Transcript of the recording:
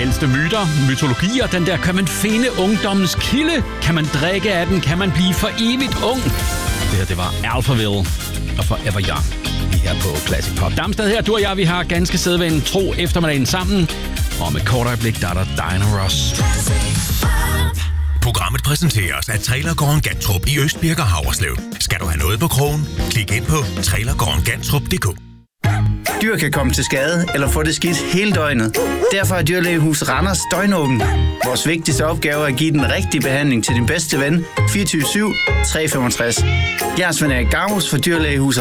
ældste myter, mytologier, den der, kan man finde ungdommens kilde? Kan man drikke af den? Kan man blive for evigt ung? Det her, det var Alphaville og Forever Young. Her på Classic Pop. Damstad her, du og jeg, vi har ganske sædvanen tro eftermiddagen sammen. Og om et kort øjeblik, der er der Diana Ross. Programmet præsenteres af Trailergården Gantrup i Østbirk og Haverslev. Skal du have noget på krogen? Klik ind på trailergårdengantrup.dk. Dyr kan komme til skade eller få det skidt hele døgnet. Derfor er Dyrlægehus Randers døgnåben. Vores vigtigste opgave er at give den rigtige behandling til din bedste ven 24/7 365. Jeres ven Erik Gavus for Dyrlægehus